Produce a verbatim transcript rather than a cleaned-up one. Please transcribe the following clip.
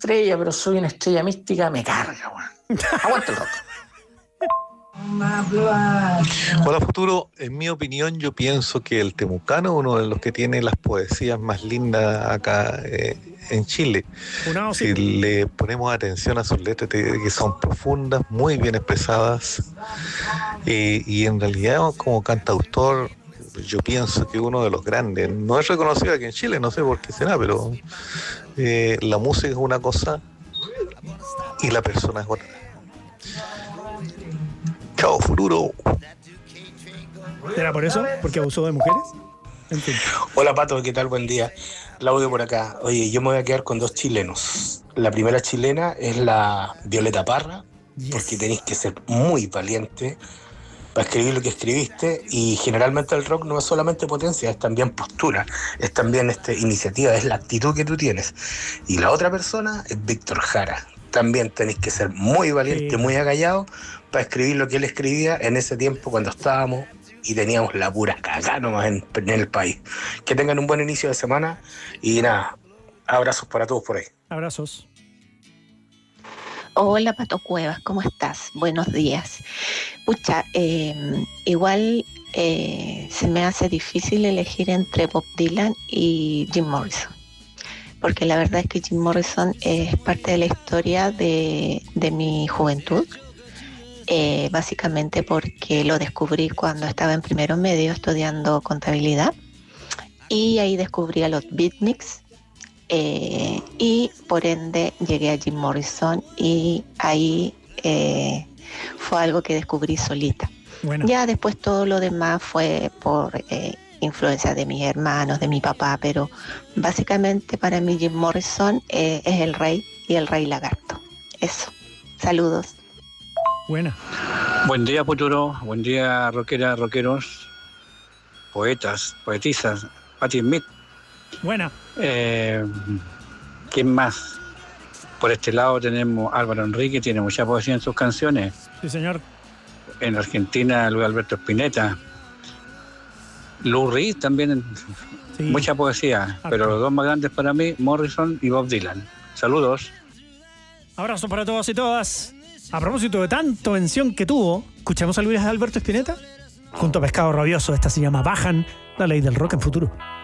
estrella, pero soy una estrella mística, me carga, weón. Aguanta el rock. Hola Futuro, en mi opinión yo pienso que el temucano es uno de los que tiene las poesías más lindas acá eh, en Chile. Unado, si sí. le ponemos atención a sus letras, te diré que son profundas, muy bien expresadas, eh, y en realidad como cantautor yo pienso que uno de los grandes, no es reconocido aquí en Chile, no sé por qué será, pero eh, la música es una cosa y la persona es otra. Chao, Futuro. ¿Era por eso? ¿Porque abusó de mujeres? En fin. Hola Pato, ¿qué tal? Buen día. Claudio por acá. Oye, yo me voy a quedar con dos chilenos. La primera chilena es la Violeta Parra, yes. Porque tenéis que ser muy valiente para escribir lo que escribiste, y generalmente el rock no es solamente potencia, es también postura, es también este, iniciativa, es la actitud que tú tienes. Y la otra persona es Víctor Jara. También tenéis que ser muy valiente, sí. Muy agallado para escribir lo que él escribía en ese tiempo cuando estábamos y teníamos la pura cagada nomás en, en el país. Que tengan un buen inicio de semana y nada, abrazos para todos por ahí. Abrazos. Hola Pato Cuevas, ¿cómo estás? Buenos días. Pucha, eh, igual eh, se me hace difícil elegir entre Bob Dylan y Jim Morrison, porque la verdad es que Jim Morrison es parte de la historia de, de mi juventud, eh, básicamente porque lo descubrí cuando estaba en primero medio estudiando contabilidad, y ahí descubrí a los Beatniks. Eh, y por ende llegué a Jim Morrison, y ahí eh, fue algo que descubrí solita. Bueno. Ya después todo lo demás fue por eh, influencia de mis hermanos, de mi papá, pero básicamente para mí Jim Morrison eh, es el rey y el rey lagarto. Eso. Saludos. Buena. Buen día, Futuro. Buen día, rockeras, rockeros, poetas, poetisas. Patti Smith. Buena. Eh, ¿Quién más? Por este lado tenemos Álvaro Enrique, tiene mucha poesía en sus canciones. Sí, señor. En Argentina, Luis Alberto Spinetta. Lou Reed también, sí. Mucha poesía. Ah, pero los dos más grandes para mí, Morrison y Bob Dylan. Saludos. Abrazo para todos y todas. A propósito de tanta mención que tuvo, ¿escuchamos a Luis Alberto Spinetta? Junto a Pescado Rabioso, esta se llama Bajan, la ley del rock en Futuro.